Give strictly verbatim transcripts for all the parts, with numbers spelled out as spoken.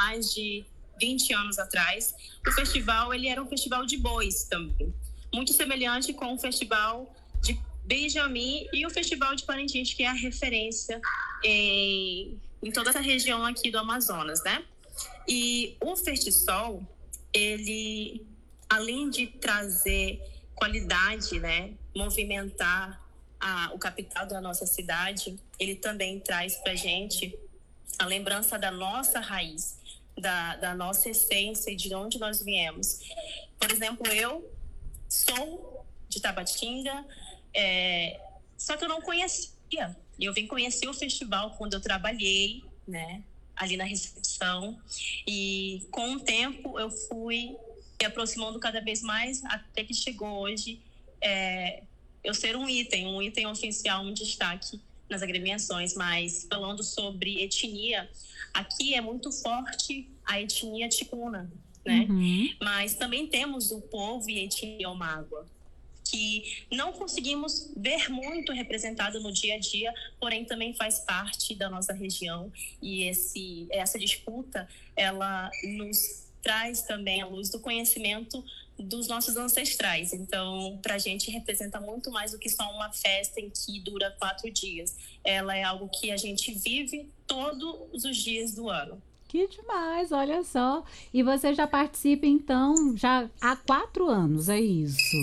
mais de vinte anos atrás, o festival ele era um festival de bois também, muito semelhante com o festival de Benjamin e o festival de Parintins, que é a referência em, em toda essa região aqui do Amazonas, né? E o Festisol, ele, além de trazer qualidade, né, movimentar a, o capital da nossa cidade, ele também traz pra gente a lembrança da nossa raiz, da, da nossa essência e de onde nós viemos. Por exemplo, eu sou de Tabatinga, é, só que eu não conhecia. Eu vim conhecer o festival quando eu trabalhei, né, ali na recepção. E com o tempo eu fui me aproximando cada vez mais, até que chegou hoje é, eu ser um item, um item oficial, um destaque nas agremiações. Mas falando sobre etnia, aqui é muito forte a etnia ticuna, né? Uhum. Mas também temos o povo e a etnia Omágua, que não conseguimos ver muito representado no dia a dia, porém também faz parte da nossa região. E esse, essa disputa, ela nos traz também a luz do conhecimento dos nossos ancestrais. Então, para a gente representa muito mais do que só uma festa em que dura quatro dias. Ela é algo que a gente vive todos os dias do ano. Que demais, olha só. E você já participa, então, já há quatro anos, é isso?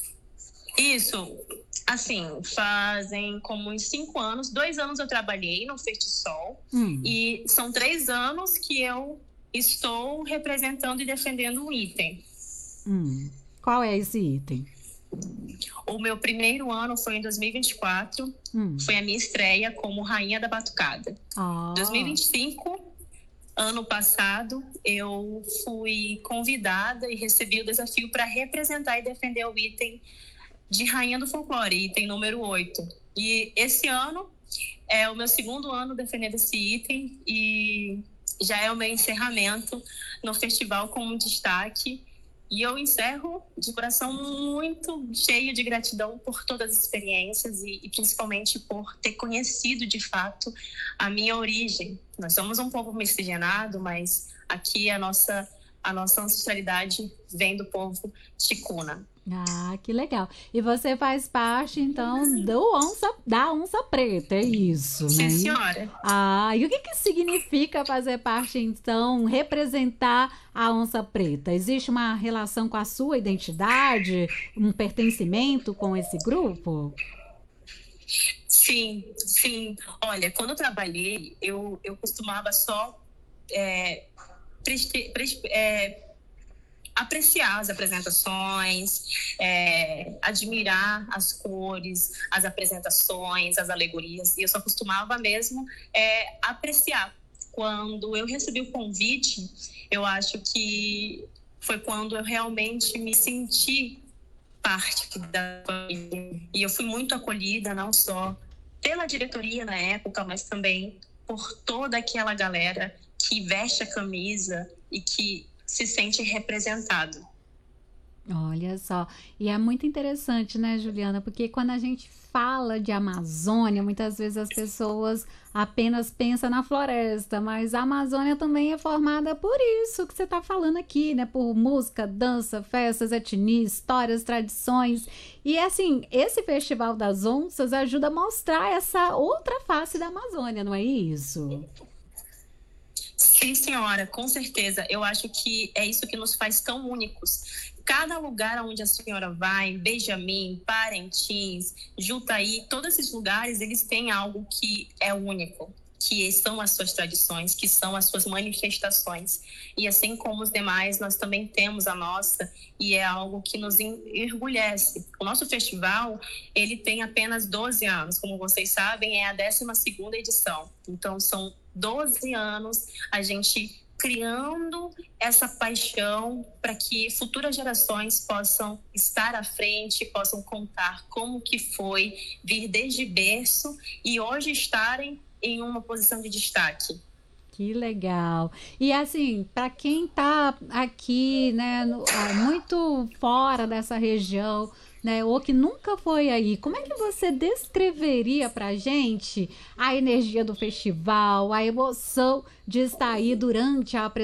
Isso. Assim, fazem como uns cinco anos. Dois anos eu trabalhei no Festisol. Hum. E são três anos que eu estou representando e defendendo um item. Hum. Qual é esse item? O meu primeiro ano foi em dois mil e vinte e quatro. Hum. Foi a minha estreia como Rainha da Batucada. Ah. dois mil e vinte e cinco, ano passado, eu fui convidada e recebi o desafio para representar e defender o item de Rainha do Folclore, item número oito. E esse ano é o meu segundo ano defendendo esse item e já é o meu encerramento no festival com um destaque. E eu encerro de coração muito cheio de gratidão por todas as experiências e, e principalmente por ter conhecido de fato a minha origem. Nós somos um povo miscigenado, mas aqui a nossa, a nossa ancestralidade vem do povo ticuna. Ah, que legal. E você faz parte, então, do onça, da Onça Preta, é isso, Sim, né? Sim, senhora. Ah, e o que que significa fazer parte, então, representar a Onça Preta? Existe uma relação com a sua identidade, um pertencimento com esse grupo? Sim, sim. Olha, quando eu trabalhei, eu, eu costumava só é, preste, preste, é, apreciar as apresentações, é, admirar as cores, as apresentações, as alegorias. E eu só costumava mesmo é, apreciar. Quando eu recebi o convite, eu acho que foi quando eu realmente me senti parte da família. E eu fui muito acolhida, não só pela diretoria na época, mas também por toda aquela galera que veste a camisa e que se sente representado. Olha só, e é muito interessante, né, Juliana, porque quando a gente fala de Amazônia, muitas vezes as pessoas apenas pensam na floresta, mas a Amazônia também é formada por isso que você está falando aqui, né, por música, dança, festas, etnia, histórias, tradições, e assim, esse Festival das Onças ajuda a mostrar essa outra face da Amazônia, não é isso? Sim, senhora, com certeza. Eu acho que é isso que nos faz tão únicos. Cada lugar onde a senhora vai, Benjamin, Parintins, Jutaí, todos esses lugares, eles têm algo que é único, que são as suas tradições, que são as suas manifestações. E assim como os demais, nós também temos a nossa, e é algo que nos orgulhece. O nosso festival, ele tem apenas doze anos, como vocês sabem, é a décima segunda edição. Então, são doze anos a gente criando essa paixão para que futuras gerações possam estar à frente, possam contar como que foi vir desde berço e hoje estarem em uma posição de destaque. Que legal. E assim, para quem está aqui, né, no, muito fora dessa região, né, ou que nunca foi aí, como é que você descreveria para a gente a energia do festival, a emoção de estar aí durante a apresentação?